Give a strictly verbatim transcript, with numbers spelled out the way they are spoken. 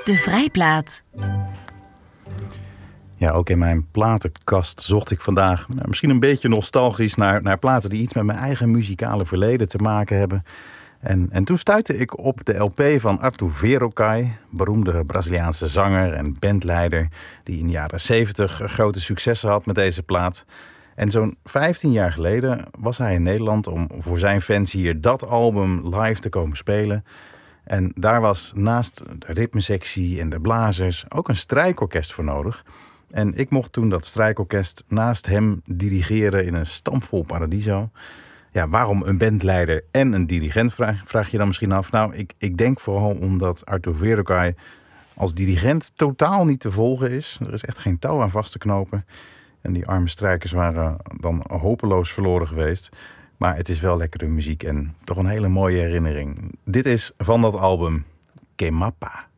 De Vrijplaat. Ja, ook in mijn platenkast zocht ik vandaag misschien een beetje nostalgisch naar, naar platen die iets met mijn eigen muzikale verleden te maken hebben. En, en toen stuitte ik op de L P van Arthur Verocai, beroemde Braziliaanse zanger en bandleider, die in de jaren zeventig grote successen had met deze plaat. En zo'n vijftien jaar geleden was hij in Nederland om voor zijn fans hier dat album live te komen spelen. En daar was naast de ritmesectie en de blazers ook een strijkorkest voor nodig. En ik mocht toen dat strijkorkest naast hem dirigeren in een stampvol Paradiso. Ja, waarom een bandleider en een dirigent, vraag, vraag je dan misschien af. Nou, ik, ik denk vooral omdat Arthur Verocai als dirigent totaal niet te volgen is. Er is echt geen touw aan vast te knopen. En die arme strijkers waren dan hopeloos verloren geweest. Maar het is wel lekkere muziek en toch een hele mooie herinnering. Dit is van dat album Que Mapa.